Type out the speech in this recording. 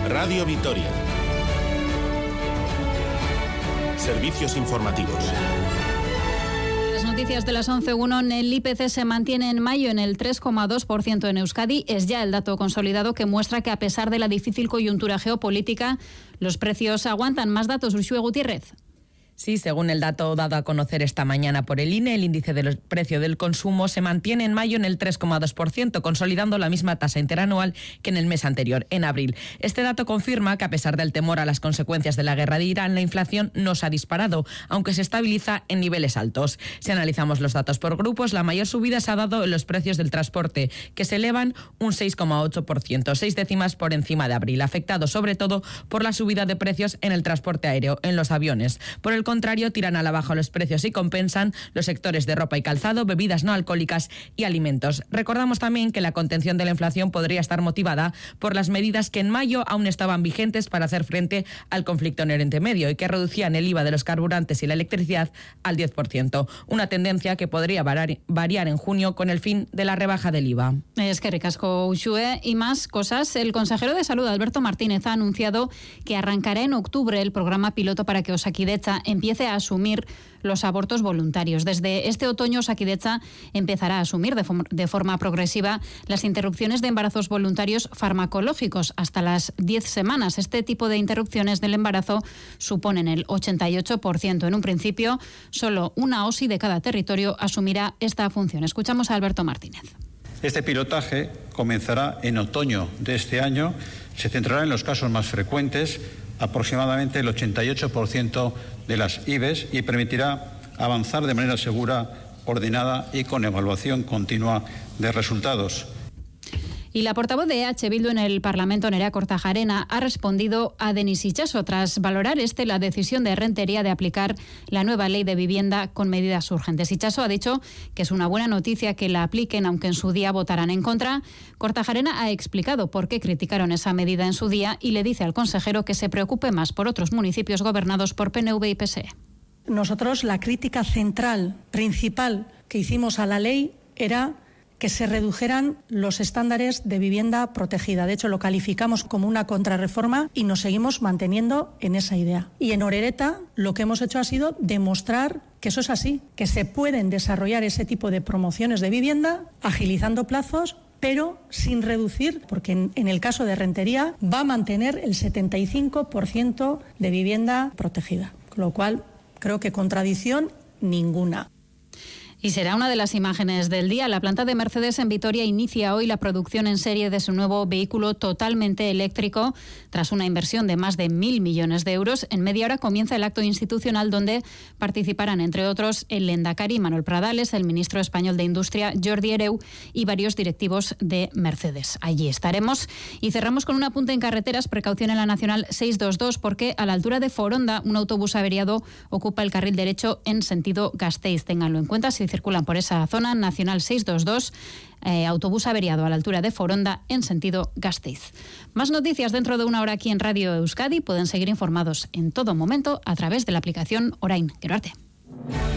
Radio Vitoria. Servicios informativos. Las noticias de las 11:01. El IPC se mantiene en mayo en el 3,2% en Euskadi. Es ya el dato consolidado que muestra que, a pesar de la difícil coyuntura geopolítica, los precios aguantan. Más datos, Uxue Gutiérrez. Sí, según el dato dado a conocer esta mañana por el INE, el índice del precio del consumo se mantiene en mayo en el 3,2%, consolidando la misma tasa interanual que en el mes anterior, en abril. Este dato confirma que, a pesar del temor a las consecuencias de la guerra de Irán, la inflación no se ha disparado, aunque se estabiliza en niveles altos. Si analizamos los datos por grupos, la mayor subida se ha dado en los precios del transporte, que se elevan un 6,8%, 6 décimas por encima de abril, afectado sobre todo por la subida de precios en el transporte aéreo, en los aviones. Por el contrario, tiran a la baja los precios y compensan los sectores de ropa y calzado, bebidas no alcohólicas y alimentos. Recordamos también que la contención de la inflación podría estar motivada por las medidas que en mayo aún estaban vigentes para hacer frente al conflicto en Oriente Medio y que reducían el IVA de los carburantes y la electricidad al 10%. Una tendencia que podría variar en junio con el fin de la rebaja del IVA. Es que ricasco, Uxue. Y más cosas. El consejero de Salud, Alberto Martínez, ha anunciado que arrancará en octubre el programa piloto para que Osakidetza empiece a asumir los abortos voluntarios. Desde este otoño, Osakidetza empezará a asumir de forma progresiva las interrupciones de embarazos voluntarios farmacológicos hasta las 10 semanas. Este tipo de interrupciones del embarazo suponen el 88%. En un principio, solo una OSI de cada territorio asumirá esta función. Escuchamos a Alberto Martínez. Este pilotaje comenzará en otoño de este año. Se centrará en los casos más frecuentes, aproximadamente el 88% de las IVES, y permitirá avanzar de manera segura, ordenada y con evaluación continua de resultados. Y la portavoz de EH Bildu en el Parlamento, Nerea Kortajarena, ha respondido a Denis Itxaso tras valorar la decisión de Rentería de aplicar la nueva ley de vivienda con medidas urgentes. Itxaso ha dicho que es una buena noticia que la apliquen, aunque en su día votarán en contra. Kortajarena ha explicado por qué criticaron esa medida en su día y le dice al consejero que se preocupe más por otros municipios gobernados por PNV y PSE. Nosotros, la crítica central, principal que hicimos a la ley era que se redujeran los estándares de vivienda protegida. De hecho, lo calificamos como una contrarreforma y nos seguimos manteniendo en esa idea. Y en Orereta lo que hemos hecho ha sido demostrar que eso es así, que se pueden desarrollar ese tipo de promociones de vivienda agilizando plazos, pero sin reducir, porque en el caso de Rentería va a mantener el 75% de vivienda protegida. Con lo cual, creo que contradicción ninguna. Y será una de las imágenes del día. La planta de Mercedes en Vitoria inicia hoy la producción en serie de su nuevo vehículo totalmente eléctrico. Tras una inversión de más de 1.000 millones de euros, en media hora comienza el acto institucional donde participarán, entre otros, el Lehendakari Manuel Pradales, el ministro español de Industria Jordi Hereu y varios directivos de Mercedes. Allí estaremos. Y cerramos con un apunte en carreteras. Precaución en la Nacional 622 porque a la altura de Foronda un autobús averiado ocupa el carril derecho en sentido Gasteiz. Ténganlo en cuenta si circulan por esa zona. Nacional 622, autobús averiado a la altura de Foronda en sentido Gasteiz. Más noticias dentro de una hora aquí en Radio Euskadi. Pueden seguir informados en todo momento a través de la aplicación Orain. Gero arte.